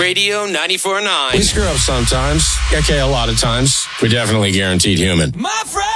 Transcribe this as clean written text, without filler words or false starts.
Radio 94.9. We screw up sometimes. Okay, a lot of times. We definitely guaranteed human. My friend!